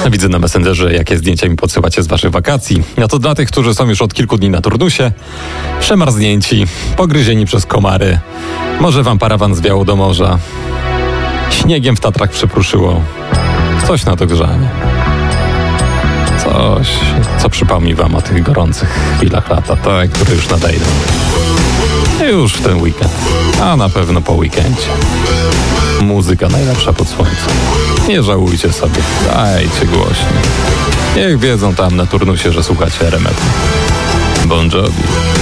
Widzę na Messengerze, jakie zdjęcia mi podsyłacie z waszych wakacji. A to dla tych, którzy są już od kilku dni na turnusie, przemarznięci, pogryzieni przez komary. Może wam parawan zwiało do morza. Śniegiem w Tatrach przypruszyło. Coś na to grzanie. Coś, co przypomni wam o tych gorących chwilach lata, te, które już nadejdą. Już w ten weekend, a na pewno po weekendzie. Muzyka najlepsza pod słońcem. Nie żałujcie sobie, dajcie głośno. Niech wiedzą tam na turnusie, że słuchacie RMF. Bon Jovi.